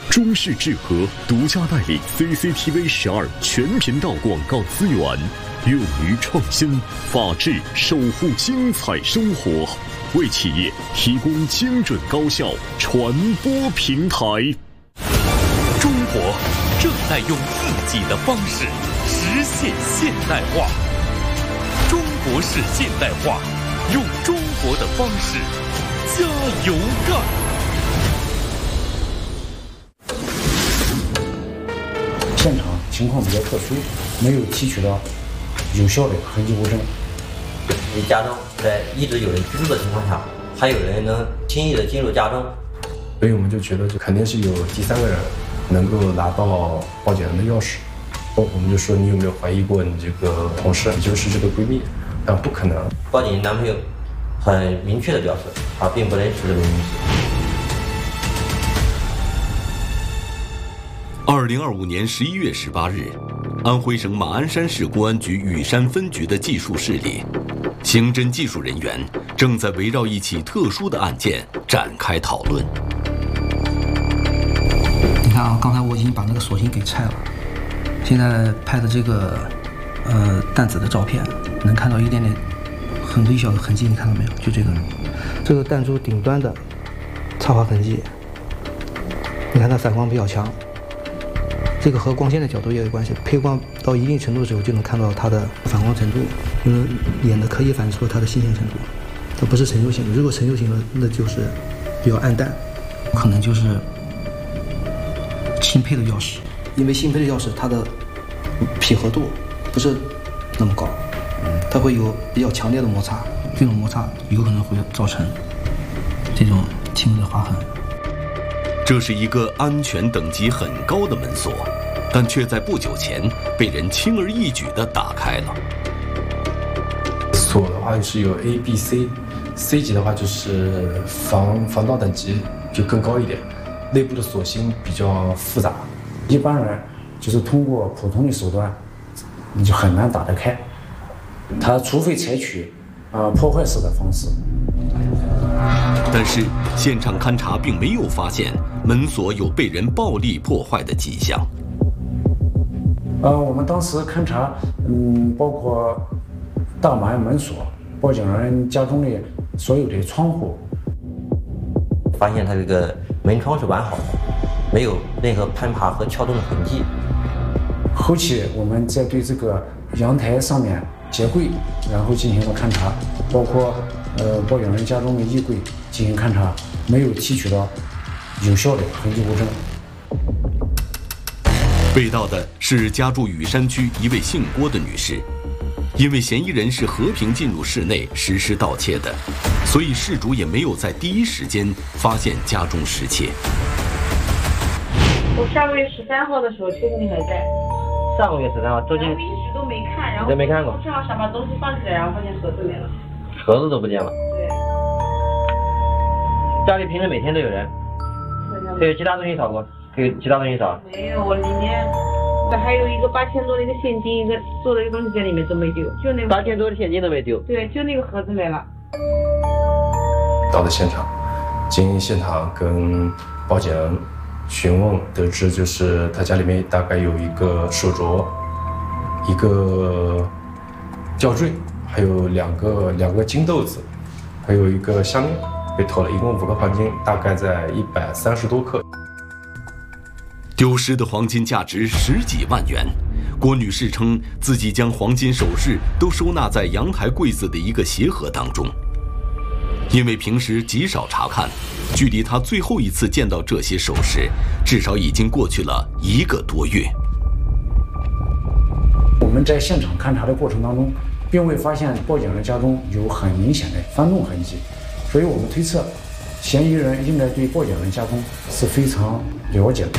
中视智和独家代理 CCTV12全频道广告资源，勇于创新，法治守护精彩生活，为企业提供精准高效传播平台。 中国正在用自己的方式实现现代化，中国式现代化，用中国的方式加油干。 现场情况比较特殊，没有提取到有效的痕迹物证。 因为家中在一直有人居住的情况下，还有人能轻易的进入家中， 所以我们就觉得肯定是有第三个人能够拿到报警人的钥匙。我们就说你有没有怀疑过你这个同事，也就是这个闺蜜？但不可能。 报警男朋友很明确的表示，他并不认识这位女子。 2025年11月18日，安徽省马鞍山市公安局羽山分局的技术室里，刑侦技术人员正在围绕一起特殊的案件展开讨论。 你看啊，刚才我已经把那个锁芯给拆了，现在拍的这个弹子的照片，能看到一点点很微小的痕迹，你看到没有？就这个弹珠顶端的擦划痕迹，你看它散光比较强。这个和光线的角度也有关系，配光到一定程度的时候就能看到它的反光程度，眼的可以反映出它的新鲜程度，它不是陈旧型的。如果陈旧型的，那就是比较暗淡，可能就是新配的钥匙，因为新配的钥匙它的匹合度不是那么高，它会有比较强烈的摩擦，这种摩擦有可能会造成这种轻微的划痕。 这是一个安全等级很高的门锁，但却在不久前被人轻而易举地打开了。 锁的话是有 A、B、C，C 级的话就是防盗等级就更高一点，内部的锁芯比较复杂，一般人就是通过普通的手段，你就很难打得开，他除非采取破坏式的方式。 但是现场勘查并没有发现门锁有被人暴力破坏的迹象。 我们当时勘查，包括大门锁，报警人家中的所有的窗户， 发现他这个门窗是完好的，没有任何攀爬和撬动的痕迹。 后期我们再对这个阳台上面鞋柜，然后进行了勘查，包括报警人家中的衣柜进行勘查，没有提取到有效的痕迹物证。 被盗的是家住羽山区一位姓郭的女士，因为嫌疑人是和平进入室内实施盗窃的，所以事主也没有在第一时间发现家中失窃。 我上个月13号的时候确定你还在。 上个月13号，周金。 我一直都没看，然后都没看过。 我正好想把东西放起来，然后发现盒子没了。 盒子都不见了。 对。 家里平时每天都有人。还有其他东西找过？还有其他东西找？ 没有，我里面还有一个8000多的一个现金，一个做的一个东西在里面都没丢，就那个 8000多的现金都没丢。 对，就那个盒子没了。 到了现场，经现场跟报警人询问得知，就是他家里面大概有一个手镯，一个吊坠，还有两个金豆子，还有一个项链被偷了，一共5个黄金，大概在130多克。 丢失的黄金价值10几万元。郭女士称自己将黄金首饰都收纳在阳台柜子的一个鞋盒当中，因为平时极少查看，距离她最后一次见到这些首饰，至少已经过去了1个多月。 我们在现场勘查的过程当中，并未发现报警人家中有很明显的翻动痕迹，所以我们推测，嫌疑人应该对报警人家中是非常了解的。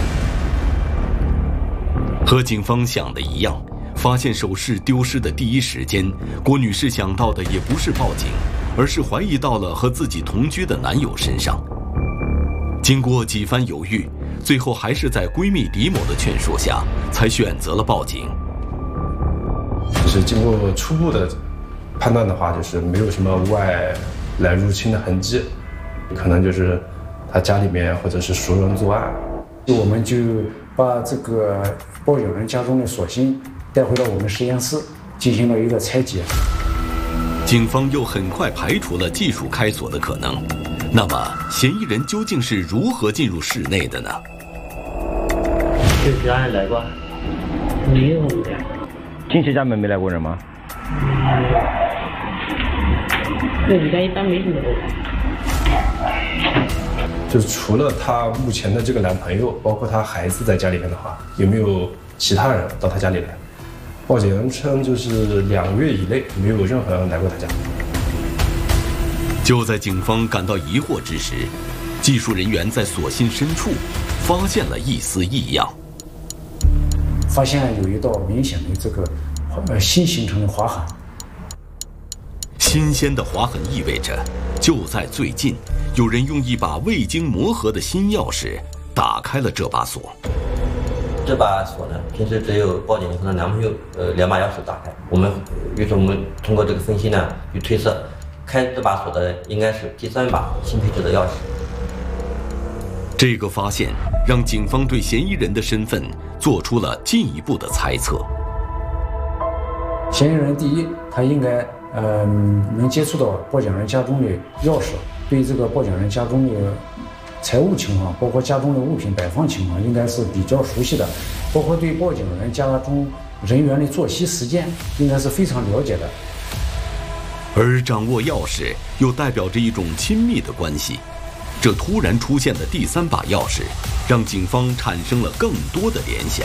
和警方想的一样，发现首饰丢失的第一时间，郭女士想到的也不是报警，而是怀疑到了和自己同居的男友身上。经过几番犹豫，最后还是在闺蜜李某的劝说下，才选择了报警。 就是经过初步的判断的话，就是没有什么外来入侵的痕迹，可能就是他家里面或者是熟人作案， 我们就把这个报警人家中的锁芯带回到我们实验室，进行了一个拆解。 警方又很快排除了技术开锁的可能。那么，嫌疑人究竟是如何进入室内的呢？ 有其他人来过？没有来。 进去家门没来过人吗？ 我们家一般没什么人。 就是除了她目前的这个男朋友，包括她孩子在家里面的话，有没有其他人到她家里来？报警人称，就是2月以内没有任何人来过她家。 就在警方感到疑惑之时，技术人员在锁芯深处发现了一丝异样， 发现有一道明显的这个新形成的划痕。 新鲜的划痕意味着，就在最近，有人用一把未经磨合的新钥匙打开了这把锁。 这把锁呢，平时只有报警人和她男朋友2把钥匙打开。于是我们通过这个分析呢，去推测，开这把锁的应该是第3把新配置的钥匙。 这个发现让警方对嫌疑人的身份做出了进一步的猜测。 嫌疑人第一，他应该能接触到报警人家中的钥匙，对这个报警人家中的财务情况，包括家中的物品摆放情况，应该是比较熟悉的，包括对报警人家中人员的作息时间，应该是非常了解的。 而掌握钥匙又代表着一种亲密的关系，这突然出现的第3把钥匙，让警方产生了更多的联想。